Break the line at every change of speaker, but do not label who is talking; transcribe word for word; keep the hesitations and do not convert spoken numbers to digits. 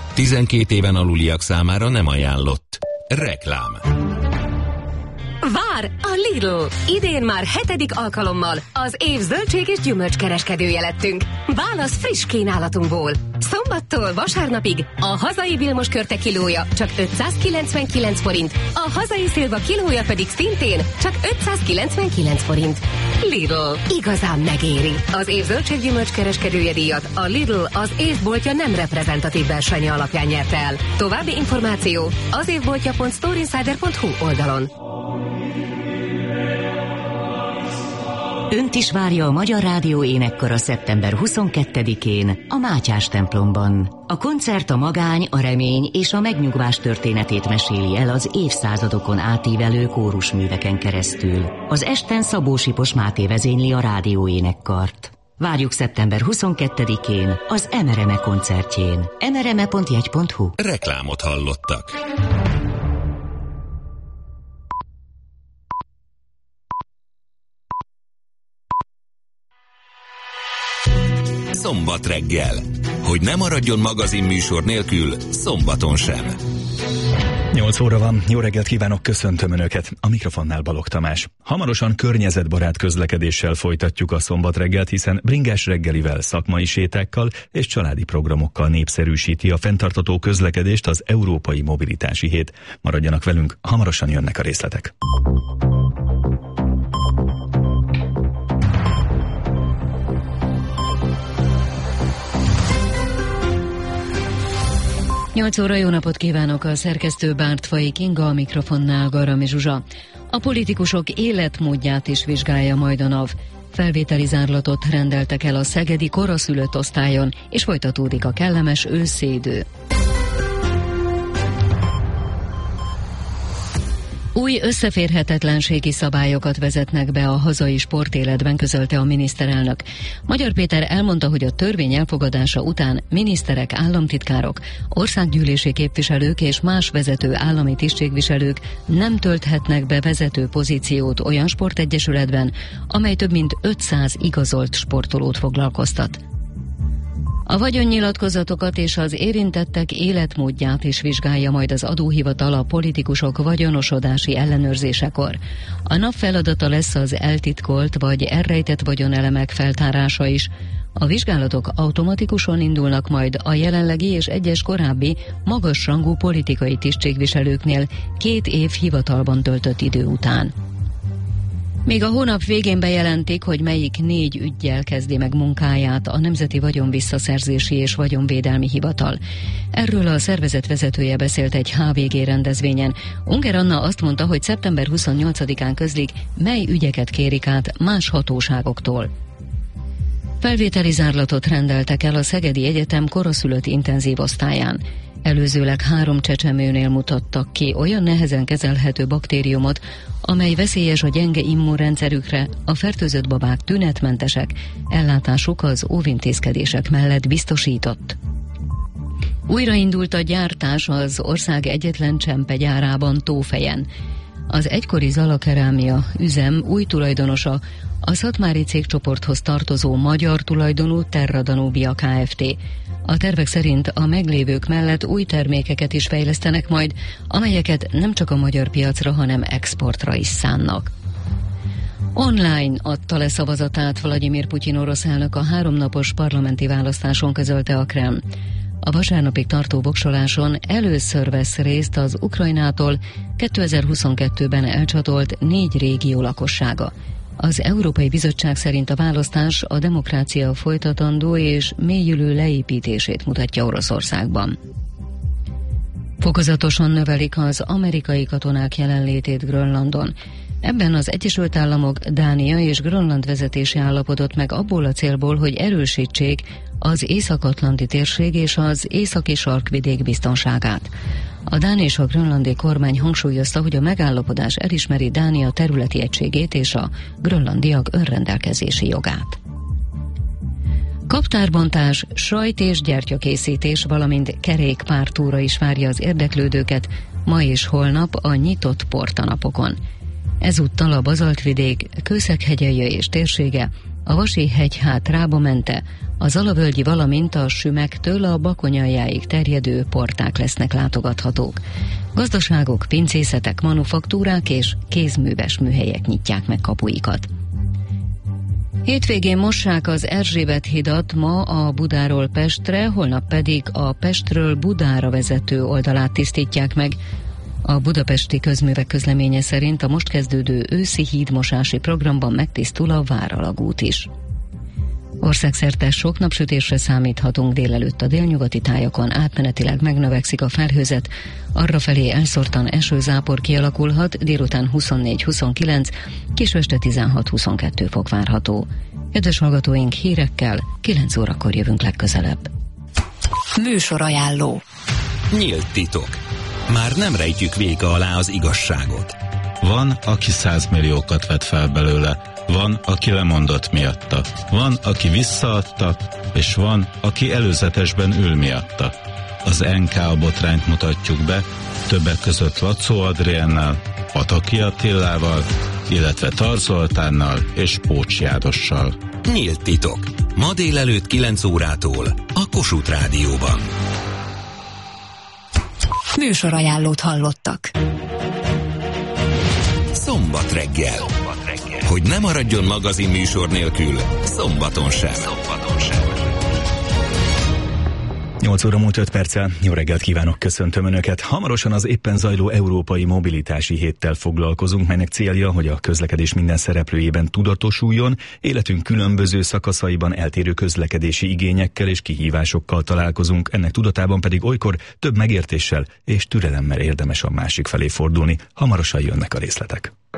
tizenkét éven aluliak számára nem ajánlott. Reklám.
Vár a Lidl! Idén már hetedik alkalommal az év zöldség és gyümölcskereskedője lettünk. Válasz friss kínálatunkból. Szombattól vasárnapig a hazai Vilmos körte kilója csak ötszázkilencvenkilenc forint, a hazai szilva kilója pedig szintén csak ötszázkilencvenkilenc forint. Lidl, igazán megéri. Az év zöldség gyümölcskereskedője díjat a Lidl az évboltja nem reprezentatív versenye alapján nyerte el. További információ az évboltja pont storeinsider pont hu oldalon.
Önt is várja a Magyar Rádió énekkara szeptember huszonkettedikén a Mátyás templomban. A koncert a magány, a remény és a megnyugvás történetét meséli el az évszázadokon átívelő kórusműveken keresztül. Az esten Szabó Sipos Máté vezényli a rádió énekkart. Várjuk szeptember huszonkettedikén az Emereme koncertjén. emereme pont jegy pont hu.
Reklámot hallottak. Szombat reggel. Hogy ne maradjon magazinműsor nélkül, szombaton sem.
nyolc óra van, jó reggelt kívánok, köszöntöm Önöket. A mikrofonnál Balogh Tamás. Hamarosan környezetbarát közlekedéssel folytatjuk a szombat reggelt, hiszen bringás reggelivel, szakmai sétákkal és családi programokkal népszerűsíti a fenntartható közlekedést az Európai Mobilitási Hét. Maradjanak velünk, hamarosan jönnek a részletek.
nyolc óra, jó napot kívánok, a szerkesztő Bártfai Kinga, a mikrofonnál Garami Zsuzsa. A politikusok életmódját is vizsgálja majd a NAV. Felvételi zárlatot rendeltek el a szegedi koraszülött osztályon, és folytatódik a kellemes őszi idő. Új összeférhetetlenségi szabályokat vezetnek be a hazai sportéletben, közölte a miniszterelnök. Magyar Péter elmondta, hogy a törvény elfogadása után miniszterek, államtitkárok, országgyűlési képviselők és más vezető állami tisztségviselők nem tölthetnek be vezető pozíciót olyan sportegyesületben, amely több mint ötszáz igazolt sportolót foglalkoztat. A vagyonnyilatkozatokat és az érintettek életmódját is vizsgálja majd az adóhivatal a politikusok vagyonosodási ellenőrzésekor. A NAV feladata lesz az eltitkolt vagy elrejtett vagyonelemek feltárása is. A vizsgálatok automatikusan indulnak majd a jelenlegi és egyes korábbi magasrangú politikai tisztségviselőknél két év hivatalban töltött idő után. Még a hónap végén bejelentik, hogy melyik négy üggyel kezdi meg munkáját a Nemzeti Vagyonvisszaszerzési és Vagyonvédelmi Hivatal. Erről a szervezet vezetője beszélt egy há vé gé rendezvényen. Unger Anna azt mondta, hogy szeptember huszonnyolcadikán közlik, mely ügyeket kérik át más hatóságoktól. Felvételi zárlatot rendeltek el a Szegedi Egyetem koraszülött intenzív osztályán. Előzőleg három csecsemőnél mutattak ki olyan nehezen kezelhető baktériumot, amely veszélyes a gyenge immunrendszerükre, a fertőzött babák tünetmentesek, ellátásuk az óvintézkedések mellett biztosított. Újraindult a gyártás az ország egyetlen csempegyárában, Tófejen. Az egykori Zalakerámia üzem új tulajdonosa a szatmári cégcsoporthoz tartozó magyar tulajdonú Terra Danubia Kft. A tervek szerint a meglévők mellett új termékeket is fejlesztenek majd, amelyeket nem csak a magyar piacra, hanem exportra is szánnak. Online adta le szavazatát Vladimir Putyin orosz elnök a háromnapos parlamenti választáson, közölte a Kreml. A vasárnapig tartó voksoláson először vesz részt az Ukrajnától kétezer-huszonkettőben elcsatolt négy régió lakossága. Az Európai Bizottság szerint a választás a demokrácia folytatandó és mélyülő leépítését mutatja Oroszországban. Fokozatosan növelik az amerikai katonák jelenlétét Grönlandon. Ebben az Egyesült Államok, Dánia és Grönland vezetése állapodott meg abból a célból, hogy erősítsék az Észak-Atlanti térség és az északi sarkvidék biztonságát. A dán és a grönlandi kormány hangsúlyozta, hogy a megállapodás elismeri Dánia területi egységét és a grönlandiak önrendelkezési jogát. Kaptárbontás, sajt- és gyertyakészítés, valamint kerékpártúra is várja az érdeklődőket ma és holnap a nyitott portanapokon. Ezúttal a Bazaltvidék, Kőszeg hegyelje és térsége, a Vasi-hegy hátrába mente, a Zalavölgyi, valamint a Sümektől a Bakonyaljáig terjedő porták lesznek látogathatók. Gazdaságok, pincészetek, manufaktúrák és kézműves műhelyek nyitják meg kapuikat. Hétvégén mossák az Erzsébet hidat ma a Budáról Pestre, holnap pedig a Pestről Budára vezető oldalát tisztítják meg. A Budapesti Közművek közleménye szerint a most kezdődő őszi hídmosási programban megtisztul a Váralagút is. Országszerte sok napsütésre számíthatunk, délelőtt a délnyugati tájakon átmenetileg megnövekszik a felhőzet, arrafelé elszórtan esőzápor kialakulhat, délután huszonnégy-huszonkilenc, későste tizenhat-huszonkettő fok várható. Kedves hallgatóink, hírekkel kilenc órakor jövünk legközelebb.
Műsorajánló.
Nyílt titok. Már nem rejtjük véka alá az igazságot.
Van, aki százmilliókat vett fel belőle, van, aki lemondott miatta, van, aki visszaadta, és van, aki előzetesben ül miatta. Az en ká botrányt mutatjuk be, többek között Lacó Adriennel, Pataki Attilával, illetve Tar Zoltánnal és Pócs Jánossal.
Nyílt titok. Ma délelőtt kilenc órától a Kossuth Rádióban.
Műsorajánlót hallottak.
Szombat reggel. Hogy ne maradjon magazin műsor nélkül, szombaton sem. Szombaton sem.
nyolc óra múlt öt perccel. Jó reggelt kívánok, köszöntöm Önöket. Hamarosan az éppen zajló Európai Mobilitási Héttel foglalkozunk, melynek célja, hogy a közlekedés minden szereplőjében tudatosuljon, életünk különböző szakaszaiban eltérő közlekedési igényekkel és kihívásokkal találkozunk, ennek tudatában pedig olykor több megértéssel és türelemmel érdemes a másik felé fordulni. Hamarosan jönnek a részletek.